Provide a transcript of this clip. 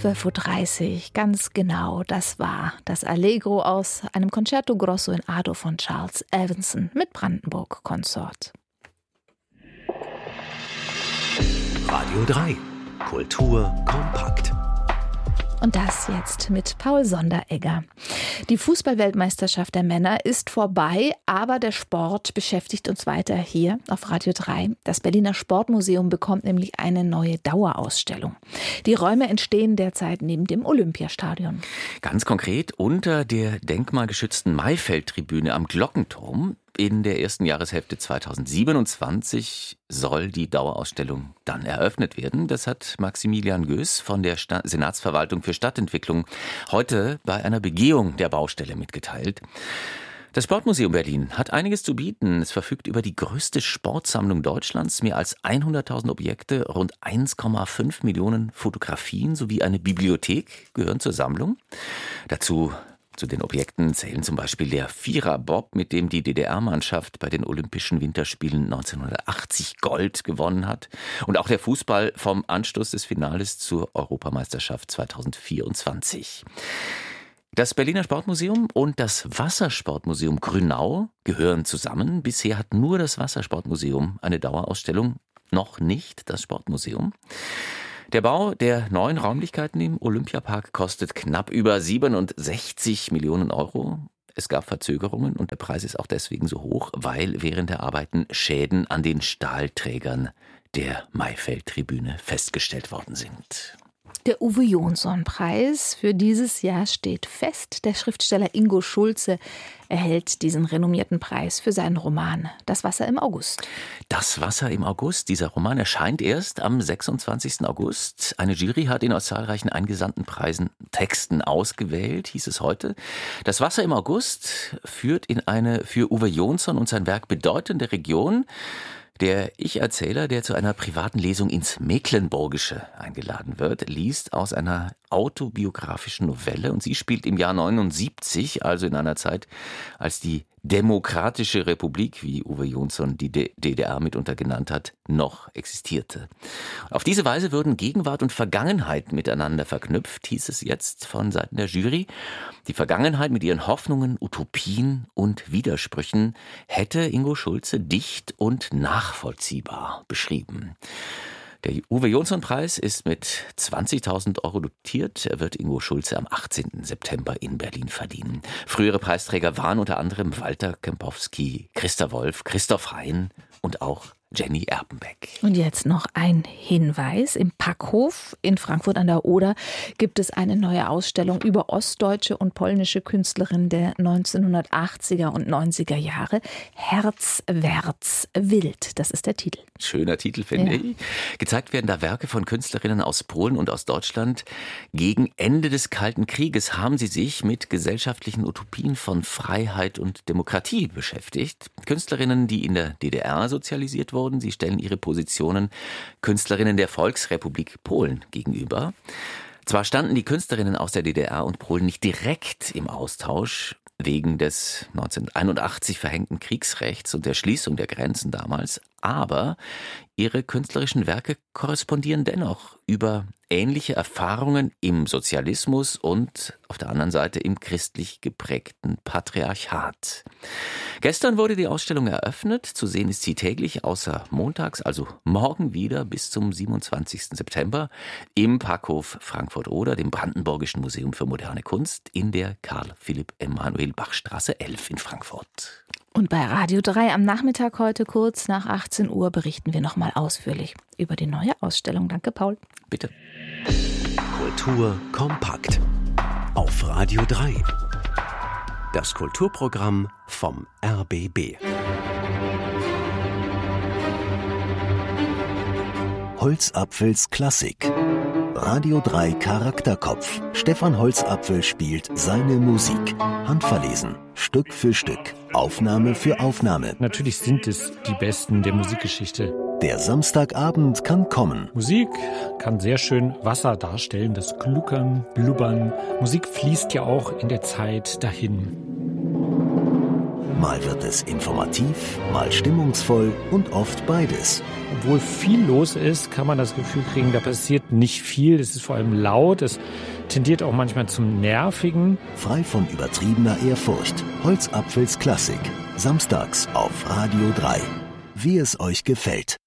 12.30 Uhr, ganz genau, das war das Allegro aus einem Concerto Grosso in A-Dur von Charles Evenson mit Brandenburg-Konsort. Radio 3, Kultur kompakt. Und das jetzt mit Paul Sonderegger. Die Fußball-Weltmeisterschaft der Männer ist vorbei, aber der Sport beschäftigt uns weiter hier auf Radio 3. Das Berliner Sportmuseum bekommt nämlich eine neue Dauerausstellung. Die Räume entstehen derzeit neben dem Olympiastadion. Ganz konkret unter der denkmalgeschützten Maifeld-Tribüne am Glockenturm. In der ersten Jahreshälfte 2027 soll die Dauerausstellung dann eröffnet werden. Das hat Maximilian Göß von der Senatsverwaltung für Stadtentwicklung heute bei einer Begehung der Baustelle mitgeteilt. Das Sportmuseum Berlin hat einiges zu bieten. Es verfügt über die größte Sportsammlung Deutschlands, mehr als 100.000 Objekte, rund 1,5 Millionen Fotografien sowie eine Bibliothek gehören zur Sammlung. Zu den Objekten zählen zum Beispiel der Vierer-Bob, mit dem die DDR-Mannschaft bei den Olympischen Winterspielen 1980 Gold gewonnen hat. Und auch der Fußball vom Anstoß des Finales zur Europameisterschaft 2024. Das Berliner Sportmuseum und das Wassersportmuseum Grünau gehören zusammen. Bisher hat nur das Wassersportmuseum eine Dauerausstellung, noch nicht das Sportmuseum. Der Bau der neuen Räumlichkeiten im Olympiapark kostet knapp über 67 Millionen Euro. Es gab Verzögerungen und der Preis ist auch deswegen so hoch, weil während der Arbeiten Schäden an den Stahlträgern der Maifeld-Tribüne festgestellt worden sind. Der Uwe-Jonsson-Preis für dieses Jahr steht fest. Der Schriftsteller Ingo Schulze erhält diesen renommierten Preis für seinen Roman »Das Wasser im August«. »Das Wasser im August«, dieser Roman erscheint erst am 26. August. Eine Jury hat ihn aus zahlreichen eingesandten Texten ausgewählt, hieß es heute. »Das Wasser im August« führt in eine für Uwe Jonsson und sein Werk bedeutende Region. Der Ich-Erzähler, der zu einer privaten Lesung ins Mecklenburgische eingeladen wird, liest aus einer autobiografischen Novelle und sie spielt im Jahr 79, also in einer Zeit, als die Demokratische Republik, wie Uwe Jonsson die DDR mitunter genannt hat, noch existierte. Auf diese Weise würden Gegenwart und Vergangenheit miteinander verknüpft, hieß es jetzt von Seiten der Jury. Die Vergangenheit mit ihren Hoffnungen, Utopien und Widersprüchen hätte Ingo Schulze dicht und nachvollziehbar beschrieben. Der Uwe-Jonsson-Preis ist mit 20.000 Euro dotiert. Er wird Ingo Schulze am 18. September in Berlin verdienen. Frühere Preisträger waren unter anderem Walter Kempowski, Christa Wolf, Christoph Hein und auch Jenny Erpenbeck. Und jetzt noch ein Hinweis. Im Packhof in Frankfurt an der Oder gibt es eine neue Ausstellung über ostdeutsche und polnische Künstlerinnen der 1980er und 90er Jahre. Herz, Wärts, Wild. Das ist der Titel. Schöner Titel, finde ich. Gezeigt werden da Werke von Künstlerinnen aus Polen und aus Deutschland. Gegen Ende des Kalten Krieges haben sie sich mit gesellschaftlichen Utopien von Freiheit und Demokratie beschäftigt. Künstlerinnen, die in der DDR sozialisiert wurden. Sie stellen ihre Positionen Künstlerinnen der Volksrepublik Polen gegenüber. Zwar standen die Künstlerinnen aus der DDR und Polen nicht direkt im Austausch wegen des 1981 verhängten Kriegsrechts und der Schließung der Grenzen damals, aber ihre künstlerischen Werke korrespondieren dennoch über ähnliche Erfahrungen im Sozialismus und auf der anderen Seite im christlich geprägten Patriarchat. Gestern wurde die Ausstellung eröffnet. Zu sehen ist sie täglich, außer montags, also morgen wieder bis zum 27. September im Packhof Frankfurt-Oder, dem Brandenburgischen Museum für Moderne Kunst in der Karl-Philipp-Emanuel-Bach-Straße 11 in Frankfurt. Und bei Radio 3 am Nachmittag heute kurz nach 18 Uhr berichten wir nochmal ausführlich über die neue Ausstellung. Danke, Paul. Bitte. Kultur kompakt. Auf Radio 3. Das Kulturprogramm vom RBB. Holzapfels Klassik. Radio 3 Charakterkopf. Stefan Holzapfel spielt seine Musik. Handverlesen. Stück für Stück. Aufnahme für Aufnahme. Natürlich sind es die Besten der Musikgeschichte. Der Samstagabend kann kommen. Musik kann sehr schön Wasser darstellen, das Gluckern, Blubbern. Musik fließt ja auch in der Zeit dahin. Mal wird es informativ, mal stimmungsvoll und oft beides. Obwohl viel los ist, kann man das Gefühl kriegen, da passiert nicht viel. Es ist vor allem laut, es tendiert auch manchmal zum Nervigen. Frei von übertriebener Ehrfurcht. Holzapfels Klassik. Samstags auf Radio 3. Wie es euch gefällt.